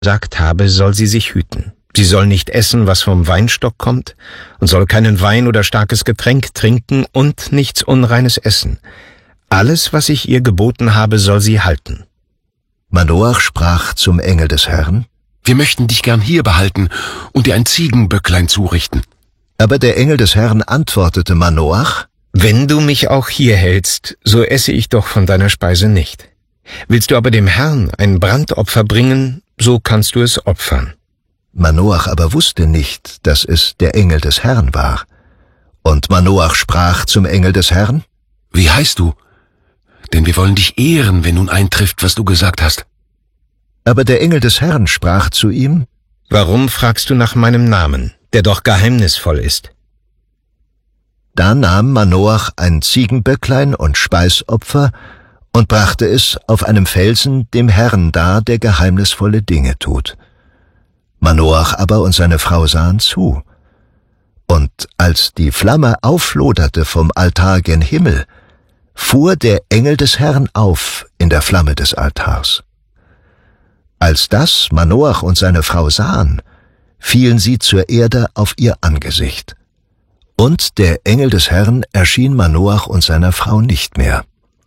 gesagt habe, soll sie sich hüten. Sie soll nicht essen, was vom Weinstock kommt, und soll keinen Wein oder starkes Getränk trinken und nichts Unreines essen. Alles, was ich ihr geboten habe, soll sie halten. Manoach sprach zum Engel des Herrn: Wir möchten dich gern hier behalten und dir ein Ziegenböcklein zurichten. Aber der Engel des Herrn antwortete Manoach: Wenn du mich auch hier hältst, so esse ich doch von deiner Speise nicht. Willst du aber dem Herrn ein Brandopfer bringen, so kannst du es opfern. Manoach aber wusste nicht, dass es der Engel des Herrn war. Und Manoach sprach zum Engel des Herrn: Wie heißt du? Denn wir wollen dich ehren, wenn nun eintrifft, was du gesagt hast. Aber der Engel des Herrn sprach zu ihm: Warum fragst du nach meinem Namen, der doch geheimnisvoll ist? Da nahm Manoach ein Ziegenböcklein und Speisopfer und brachte es auf einem Felsen dem Herrn dar, der geheimnisvolle Dinge tut. Manoach aber und seine Frau sahen zu. Und als die Flamme aufloderte vom Altar gen Himmel, fuhr der Engel des Herrn auf in der Flamme des Altars. Als das Manoach und seine Frau sahen, fielen sie zur Erde auf ihr Angesicht. Und der Engel des Herrn erschien Manoach und seiner Frau nicht mehr.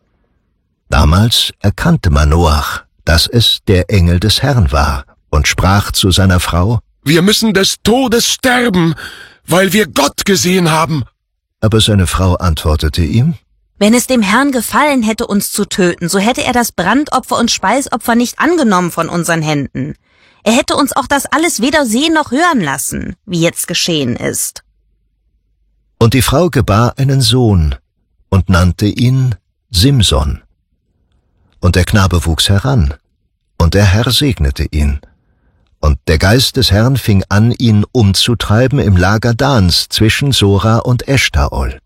Damals erkannte Manoach, dass es der Engel des Herrn war, und sprach zu seiner Frau: Wir müssen des Todes sterben, weil wir Gott gesehen haben. Aber seine Frau antwortete ihm: Wenn es dem Herrn gefallen hätte, uns zu töten, so hätte er das Brandopfer und Speisopfer nicht angenommen von unseren Händen. Er hätte uns auch das alles weder sehen noch hören lassen, wie jetzt geschehen ist. Und die Frau gebar einen Sohn und nannte ihn Simson. Und der Knabe wuchs heran, und der Herr segnete ihn. Und der Geist des Herrn fing an, ihn umzutreiben im Lager Dans zwischen Sora und Eschtaol.